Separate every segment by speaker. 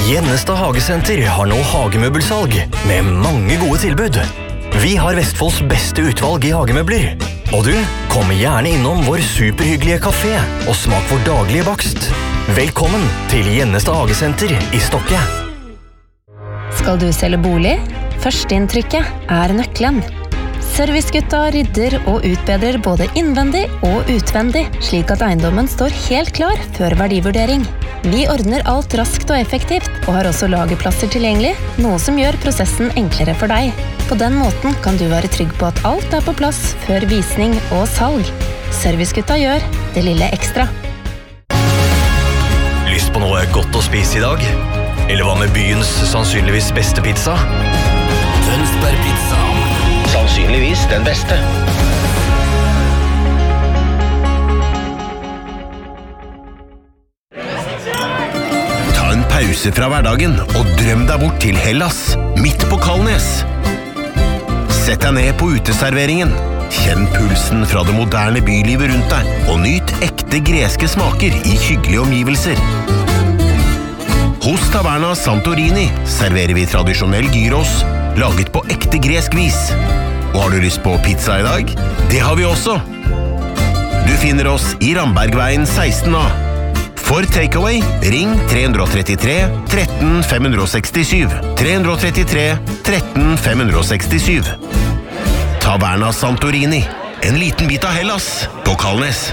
Speaker 1: Gjennestad Hagesenter har nå hagemøbelsalg med mange gode tilbud. Vi har Vestfolds beste utvalg i hagemøbler. Og du, kom gjerne innom vår superhyggelige kafé og smak vår daglige bakst. Velkommen til Gjennestad Hagesenter i Stokke.
Speaker 2: Skal du selge bolig? Førsteinntrykket er nøkkelen. Servicegutta rydder og utbedrer både innvendig og utvendig, slik at eiendommen står helt klar før verdivurdering. Vi ordner alt raskt og effektivt, og har også lagerplasser tilgjengelig, noe som gjør prosessen enklere for deg. På den måten kan du være trygg på at alt er på plass før visning og salg. Servicegutta gjør det lille ekstra.
Speaker 1: Lyst på noe godt å spise i dag? Eller hva med byens sannsynligvis beste pizza? Tønsberg pizza. Sannsynligvis den beste.
Speaker 3: Ta en pause fra hverdagen og drøm deg bort til Hellas, midt på Kalnes. Sett deg ned på uteserveringen. Kjenn pulsen fra det moderne bylivet rundt deg, og nyt ekte greske smaker i hyggelige omgivelser. Hos Taverna Santorini serverer vi tradisjonell gyros, laget på ekte gresk vis. Og har du lyst på pizza i dag? Det har vi også! Du finner oss i Rambergveien 16A. For takeaway, ring 333 13 567. 333 13 567. Taverna Santorini. En liten bit av Hellas på Kalnes.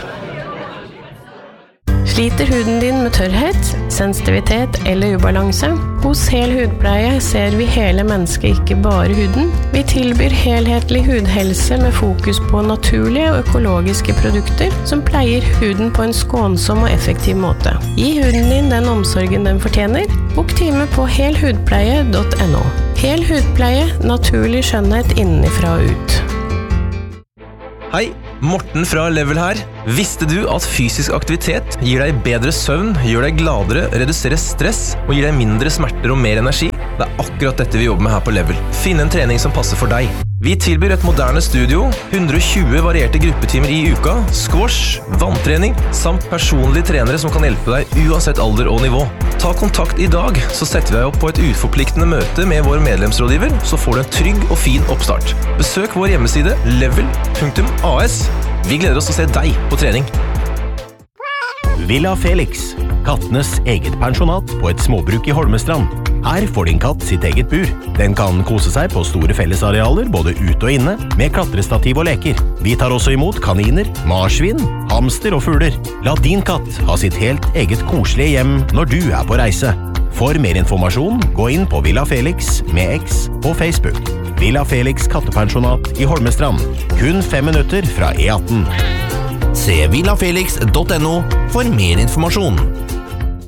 Speaker 4: Sliter huden din med tørrhet, sensitivitet eller ubalanse? Hos Hel Hudpleie ser vi hele mennesket, ikke bare huden. Vi tilbyr helhetlig hudhelse med fokus på naturlige og økologiske produkter som pleier huden på en skånsom og effektiv måte. Gi huden din den omsorgen den fortjener. Bok time på helhudpleie.no. Hel Hudpleie, naturlig skjønnhet innenfra og ut.
Speaker 5: Hei, Morten fra Level her. Visste du at fysisk aktivitet gir deg bedre søvn, gjør deg gladere, reduserer stress og gir deg mindre smerter og mer energi? Det er akkurat dette vi jobber med her på Level. Finn en trening som passer for deg. Vi tilbyr et moderne studio, 120 varierte gruppetimer i uka, squash, vanntrening, samt personlige trenere som kan hjelpe deg uansett alder og nivå. Ta kontakt i dag, så setter vi deg opp på et utforpliktende møte med vår medlemsrådgiver, så får du en trygg og fin oppstart. Besøk vår hjemmeside level.as. Vi gleder oss til å se deg på trening.
Speaker 6: Villa Felix, kattenes eget pensjonat på et småbruk i Holmestrand. Her får din katt sitt eget bur. Den kan kose seg på store fellesarealer, både ute og inne, med klatrestativ og leker. Vi tar også imot kaniner, marsvin, hamster og fugler. La din katt ha sitt helt eget koselige hjem når du er på reise. For mer informasjon, gå inn på Villa Felix med X på Facebook. Villa Felix kattepensjonat i Holmestrand. Kun 5 minutter fra E18.
Speaker 7: Se villafelix.no for mer informasjon.